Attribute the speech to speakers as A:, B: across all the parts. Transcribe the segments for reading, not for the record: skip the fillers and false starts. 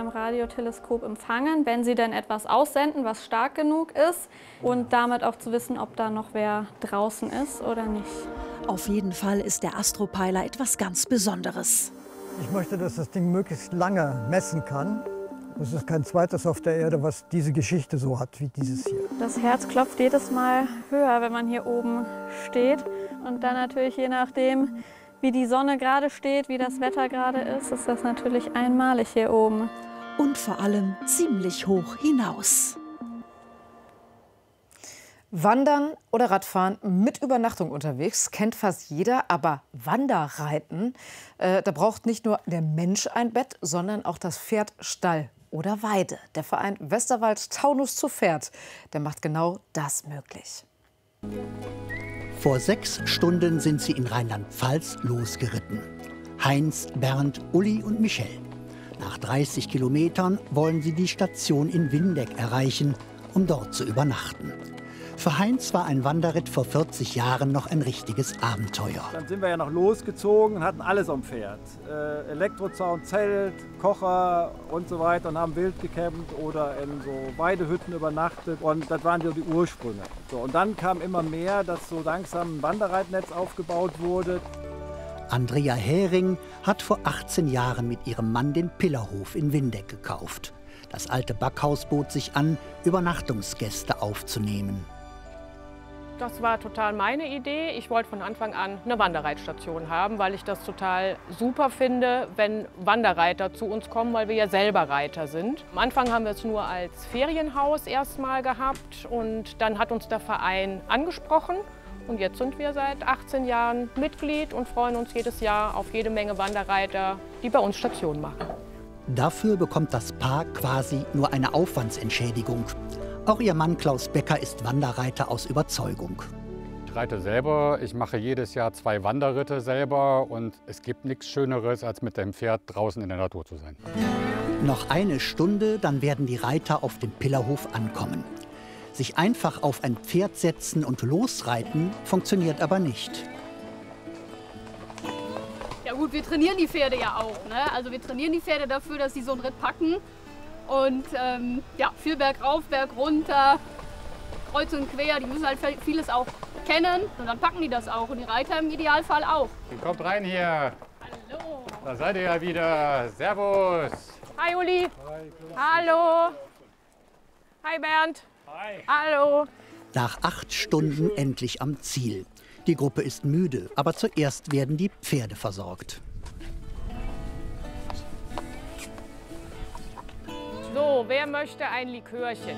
A: Radioteleskop empfangen, wenn sie denn etwas aussenden, was stark genug ist. Und damit auch zu wissen, ob da noch wer draußen ist oder nicht.
B: Auf jeden Fall ist der Astropeiler etwas ganz Besonderes.
C: Ich möchte, dass das Ding möglichst lange messen kann. Es ist kein zweites auf der Erde, was diese Geschichte so hat wie dieses hier.
A: Das Herz klopft jedes Mal höher, wenn man hier oben steht. Und dann natürlich je nachdem, wie die Sonne gerade steht, wie das Wetter gerade ist das natürlich einmalig hier oben.
B: Und vor allem ziemlich hoch hinaus.
D: Wandern oder Radfahren mit Übernachtung unterwegs kennt fast jeder, aber Wanderreiten, da braucht nicht nur der Mensch ein Bett, sondern auch das Pferd Stall oder Weide. Der Verein Westerwald Taunus zu Pferd, der macht genau das möglich.
E: Vor 6 Stunden sind sie in Rheinland-Pfalz losgeritten. Heinz, Bernd, Uli und Michel. Nach 30 Kilometern wollen sie die Station in Windeck erreichen, um dort zu übernachten. Für Heinz war ein Wanderritt vor 40 Jahren noch ein richtiges Abenteuer.
F: Dann sind wir ja noch losgezogen und hatten alles am Pferd. Elektrozaun, Zelt, Kocher und so weiter und haben wild gecampt oder in so Weidehütten übernachtet. Und das waren so die Ursprünge. So, und dann kam immer mehr, dass so langsam ein Wanderreitnetz aufgebaut wurde.
E: Andrea Hering hat vor 18 Jahren mit ihrem Mann den Pillerhof in Windeck gekauft. Das alte Backhaus bot sich an, Übernachtungsgäste aufzunehmen.
G: Das war total meine Idee. Ich wollte von Anfang an eine Wanderreitstation haben, weil ich das total super finde, wenn Wanderreiter zu uns kommen, weil wir ja selber Reiter sind. Am Anfang haben wir es nur als Ferienhaus erstmal gehabt und dann hat uns der Verein angesprochen. Und jetzt sind wir seit 18 Jahren Mitglied und freuen uns jedes Jahr auf jede Menge Wanderreiter, die bei uns Station machen.
E: Dafür bekommt das Paar quasi nur eine Aufwandsentschädigung. Auch ihr Mann Klaus Becker ist Wanderreiter aus Überzeugung.
H: Ich reite selber, ich mache jedes Jahr 2 Wanderritte selber und es gibt nichts Schöneres, als mit dem Pferd draußen in der Natur zu sein.
E: Noch eine Stunde, dann werden die Reiter auf dem Pillerhof ankommen. Sich einfach auf ein Pferd setzen und losreiten, funktioniert aber nicht.
I: Ja gut, wir trainieren die Pferde ja auch. Ne? Also wir trainieren die Pferde dafür, dass sie so einen Ritt packen. Und ja, viel bergauf, berg runter, kreuz und quer. Die müssen halt vieles auch kennen und dann packen die das auch. Und die Reiter im Idealfall auch.
H: Kommt rein hier.
I: Hallo.
H: Da seid ihr ja wieder. Servus.
G: Hi Uli.
H: Hi.
G: Hallo. Hi Bernd.
H: Hi.
G: Hallo.
E: Nach 8 Stunden endlich am Ziel. Die Gruppe ist müde, aber zuerst werden die Pferde versorgt.
G: So, wer möchte ein Likörchen?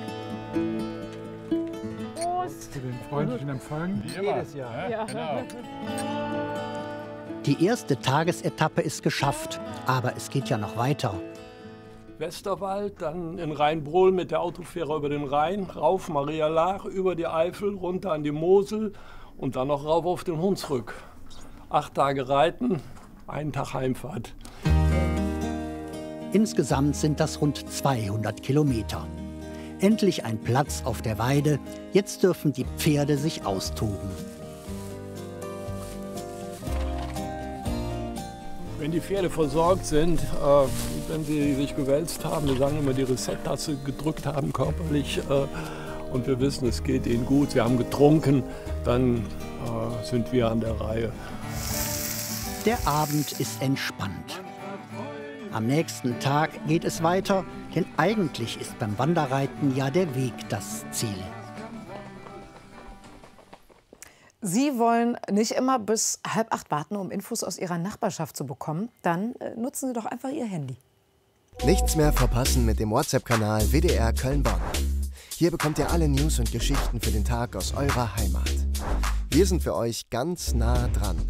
G: Prost.
J: Für den freundlichen Empfang.
H: Jedes Jahr. Ja, genau.
E: Die erste Tagesetappe ist geschafft, aber es geht ja noch weiter.
K: Westerwald, dann in Rheinbrohl mit der Autofähre über den Rhein, rauf Maria Laach, über die Eifel, runter an die Mosel und dann noch rauf auf den Hunsrück. 8 Tage reiten, 1 Tag Heimfahrt.
E: Insgesamt sind das rund 200 Kilometer. Endlich ein Platz auf der Weide. Jetzt dürfen die Pferde sich austoben.
K: Wenn die Pferde versorgt sind, wenn sie sich gewälzt haben, wir sagen immer die Reset-Taste gedrückt haben körperlich und wir wissen, es geht ihnen gut, wir haben getrunken, dann sind wir an der Reihe.
E: Der Abend ist entspannt. Am nächsten Tag geht es weiter, denn eigentlich ist beim Wanderreiten ja der Weg das Ziel.
D: Sie wollen nicht immer bis 7:30 warten, um Infos aus Ihrer Nachbarschaft zu bekommen? Dann nutzen Sie doch einfach Ihr Handy.
L: Nichts mehr verpassen mit dem WhatsApp-Kanal WDR Köln-Bonn. Hier bekommt ihr alle News und Geschichten für den Tag aus eurer Heimat. Wir sind für euch ganz nah dran.